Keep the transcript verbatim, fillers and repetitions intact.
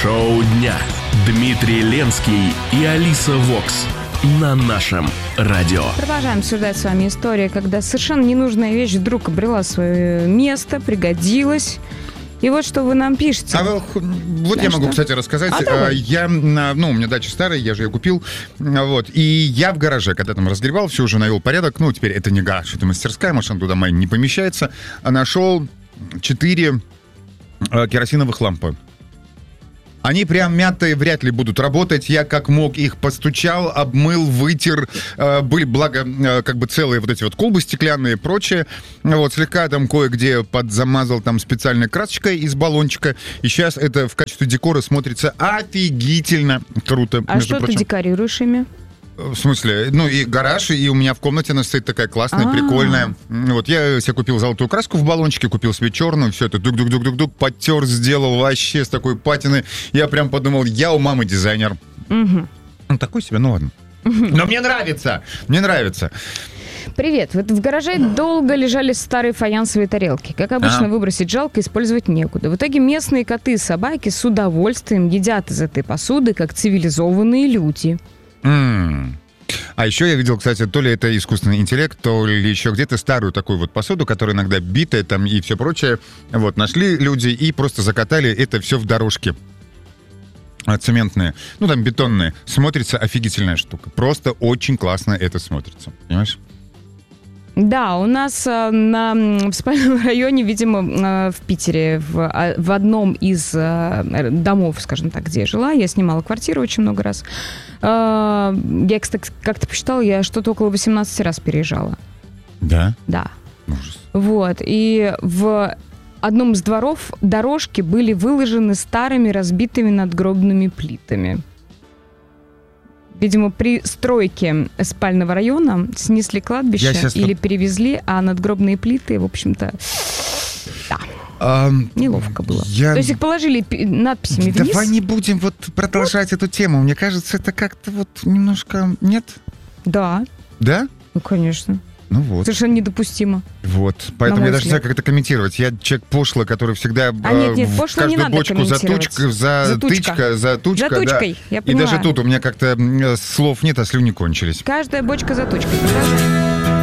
Шоу дня. Дмитрий Ленский и Алиса Вокс на нашем радио. Продолжаем обсуждать с вами историю, когда совершенно ненужная вещь вдруг обрела свое место, пригодилась. И вот что вы нам пишете. А вот да, я могу, что? кстати, рассказать. А, я, ну, у меня дача старая, я же ее купил. Вот. И я в гараже, когда там разгребал, все уже навел порядок. Ну, теперь это не гараж, это мастерская, машина туда моя не помещается. А нашел четыре керосиновых лампы. Они прям мятые, вряд ли будут работать. Я как мог их постучал, обмыл, вытер. Э, были, благо, э, как бы целые вот эти вот колбы стеклянные и прочее. Вот, слегка там кое-где подзамазал там специальной красочкой из баллончика. И сейчас это в качестве декора смотрится офигительно круто. А что прочим. Ты декорируешь ими? В смысле? Ну, и гараж, и у меня в комнате она стоит такая классная, А-а-а. прикольная. Вот, я себе купил золотую краску в баллончике, купил себе черную, все это дук-дук-дук-дук-дук, подтер, сделал вообще с такой патины. Я прям подумал, я у мамы дизайнер. Угу. Ну, такой себе, ну ладно. Угу. Но мне нравится, мне нравится. Привет. Вот в гараже долго лежали старые фаянсовые тарелки. Как обычно, а? выбросить жалко, использовать некуда. В итоге местные коты и собаки с удовольствием едят из этой посуды, как цивилизованные люди. Mm. А еще я видел, кстати, то ли это искусственный интеллект, то ли еще где-то старую такую вот посуду, которая иногда битая там и все прочее. Вот, нашли люди и просто закатали это все в дорожки цементные, ну там бетонные. Смотрится офигительная штука. Просто очень классно это смотрится. Понимаешь? Да, у нас э, на, в спальном районе, видимо, э, в Питере, в, э, в одном из э, домов, скажем так, где я жила, я снимала квартиру очень много раз. Э, я, кстати, как-то посчитала, я что-то около восемнадцати раз переезжала. Да? Да. Ужас. Вот, и в одном из дворов дорожки были выложены старыми разбитыми надгробными плитами. Видимо, при стройке спального района снесли кладбище или перевезли, а надгробные плиты, в общем-то, да, а, неловко было. Я... То есть их положили надписями вниз. Давай не будем вот продолжать вот. эту тему. Мне кажется, это как-то вот немножко... Нет? Да. Да? Ну, конечно. Ну вот. Совершенно недопустимо. Вот. Поэтому я даже не знаю, как это комментировать. Я человек пошлый, который всегда а нет, нет, в пошло каждую не надо бочку затучка, за затычка, затучка. За тучкой, да. я поняла. И даже тут у меня как-то слов нет, а слюни кончились. Каждая бочка затучкой. Продолжай.